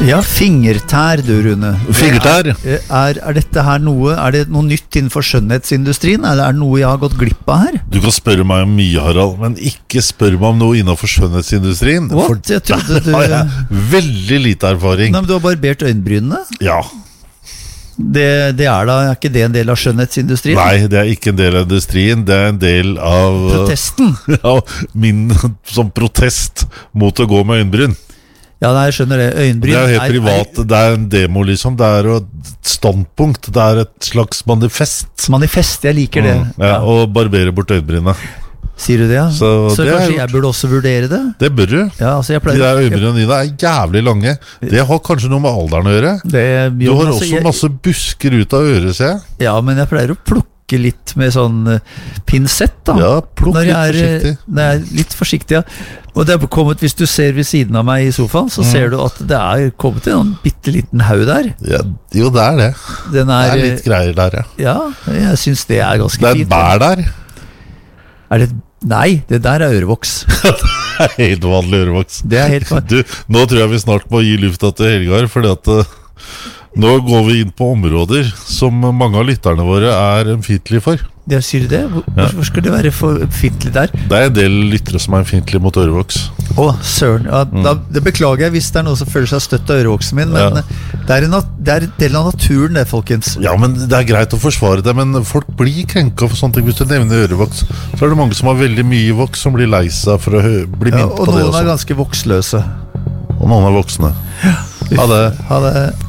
Ja, fingertær, du, Rune. Fingertær? Er dette her noe, er det noe nytt innenfor skjønnhetsindustrien, eller er det noe jeg har gått glipp av her? Du kan spørre meg om mye, Harald, men ikke spør meg om noe innenfor skjønnhetsindustrien. What? Jeg trodde du... har jeg veldig lite erfaring. Nei, men du har barbert øyenbrynene? Ja. Det er ikke det en del av skjønnhetsindustrien? Nei, det er ikke en del av industrien. Det er en del av Protesten? Ja, min som protest mot å gå med øyenbryn. Ja, nei, jeg skjønner det. Øyenbryn Det er helt privat. Det er en demo, liksom. Det er et standpunkt. Det er et slags manifest. Manifest, jeg liker det. Ja, og barbere bort øyenbrrynet. Sier du det, ja? Så det kanskje jeg burde også vurdere det? Det bør du. Ja, altså jeg De der øyenbrynene dine er jævlig lange. Det har kanskje noe med alderen å gjøre. Du har også masse busker ut av øret, ser jeg. Ja, men jeg pleier å plukke litt med sånn pinsett da. Ja, plukk litt forsiktig. Når jeg er litt forsiktig, ja. Og det er kommet, hvis du ser ved siden av meg i sofaen, så ser du at det er kommet en bitteliten haug der. Ja, jo, det er det. Det er litt greier der, ja. Ja, jeg synes det er ganske fint. Det er et bær der. Nei, det der er ørevoks. Det er helt vanlig ørevoks. Det er helt vanlig. Nå tror jeg vi snart må gi lufta til Helgar, fordi at nå går vi inn på områder som mange av lytterne våre er ømfintlige for. Ja, sier du det? Hvor skal det være for ømfintlig der? Det er en del lyttere som er ømfintlige mot ørevoks. Søren, ja, det beklager jeg hvis det er noen som føler seg støtt av ørevoksene min, men det er en del av naturen det, folkens. Ja, men det er greit å forsvare det, men folk blir krenket for sånne ting. Hvis du nevner ørevoks, så er det mange som har veldig mye voks som blir lei seg for å bli minnet på det også. Og noen er ganske voksløse. Og noen er voksne. Ha det. Ha det.